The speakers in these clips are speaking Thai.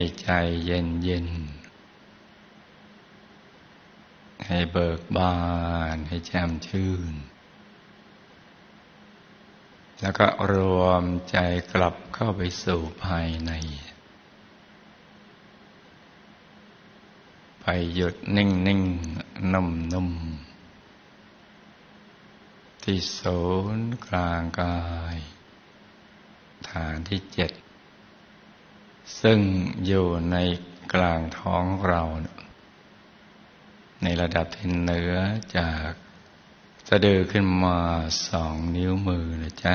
ใจเย็นเย็นให้เบิกบานให้แจ่มชื่นแล้วก็รวมใจกลับเข้าไปสู่ภายในไปหยุดนิ่งนิ่งนุ่มนุ่มที่ศูนย์กลางกายฐานที่7ซึ่งอยู่ในกลางท้องเราในระดับที่เหนือจากสะดือขึ้นมา2 นิ้วมือนะจ๊ะ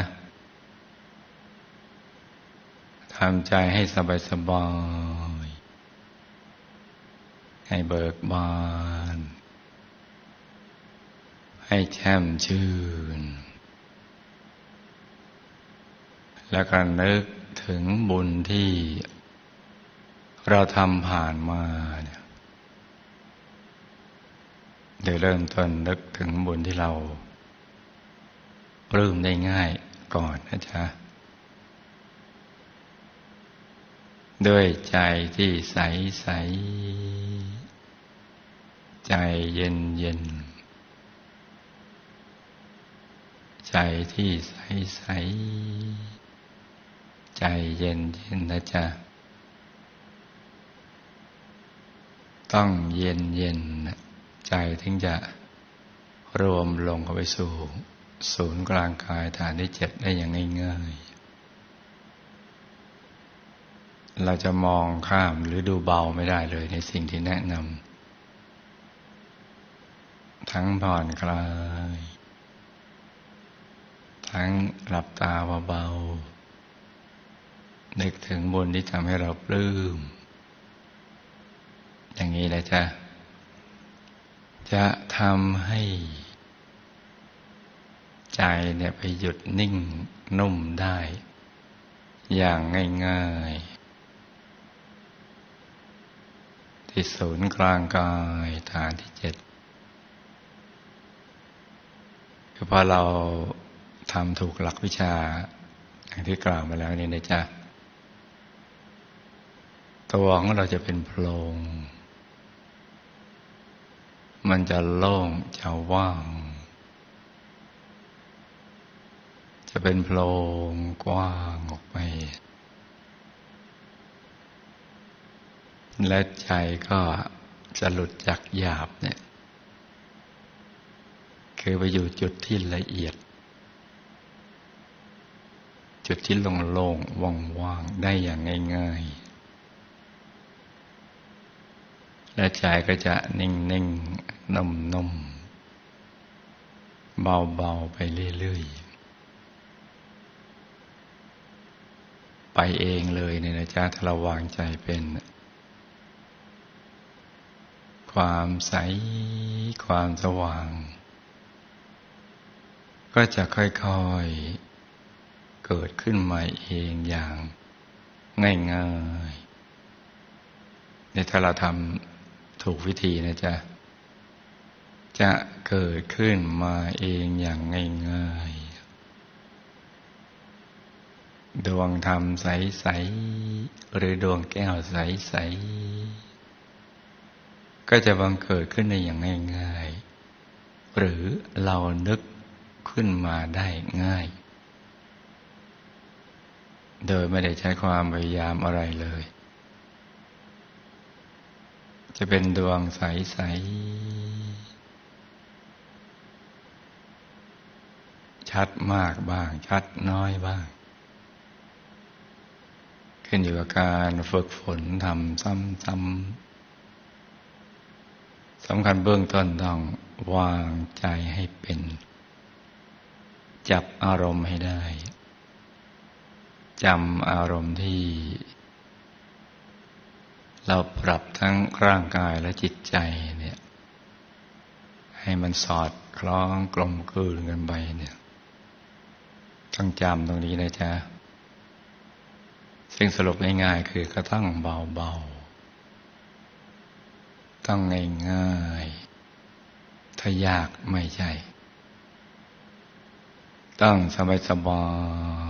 ทำใจให้สบายๆให้เบิกบานให้แช่มชื่นแล้วก็นึกถึงบุญที่เราทำผ่านมาเนี่ยโดยเริ่มต้นนึกถึงบุญที่เราปลื้มได้ง่ายก่อนนะจ๊ะด้วยใจที่ใสใสใจเย็นเย็นใจที่ใสใสใจเย็นเย็นนะจ๊ะต้องเย็นเย็นใจถึงจะรวมลงเข้าไปสู่ศูนย์กลางกายฐานที่7ได้อย่างง่ายๆเราจะมองข้ามหรือดูเบาไม่ได้เลยในสิ่งที่แนะนำทั้งผ่อนคลายทั้งหลับตาเบาๆนึกถึงบุญที่ทำให้เราปลื้มอย่างนี้แหละจ้ะจะทำให้ใจเนี่ยไปหยุดนิ่งนุ่มได้อย่างง่ายๆที่ศูนย์กลางกายฐานที่7คือพอเราทำถูกหลักวิชาอย่างที่กล่าวมาแล้วนี่นะจ๊ะตัวของเราจะเป็นโพรงมันจะโล่งจะว่างจะเป็นโพรงกว้างออกไปและใจก็จะหลุดจากหยาบเนี่ยคือไปอยู่จุดที่ละเอียดจุดที่โล่งๆว่างๆได้อย่างง่ายๆและใจก็จะนิ่งๆนุ่มๆเบาๆไปเรื่อยๆไปเองเลยเนี่ยนะจ๊ะถ้าเราวางใจเป็นความใสความสว่างก็จะค่อยๆเกิดขึ้นมาเองอย่างง่ายๆในถ้าเราทำถูกวิธีนะจ๊ะจะเกิดขึ้นมาเองอย่างง่ายๆดวงธรรมใสๆหรือดวงแก้วใสๆก็จะบังเกิดขึ้นในอย่างง่ายๆหรือเรานึกขึ้นมาได้ง่ายโดยไม่ได้ใช้ความพยายามอะไรเลยจะเป็นดวงใสๆชัดมากบ้างชัดน้อยบ้างขึ้นอยู่กับการฝึกฝนทำซ้ำๆสำคัญเบื้องต้นต้องวางใจให้เป็นจับอารมณ์ให้ได้จำอารมณ์ที่เราปรับทั้งร่างกายและจิตใจเนี่ยให้มันสอดคล้องกลมกลืนกันไปเนี่ยต้องจำตรงนี้นะจ๊ะซึ่งสรุปง่ายๆคือก็ต้องเบาๆต้องง่ายๆถ้ายากไม่ใช่ต้องสบาย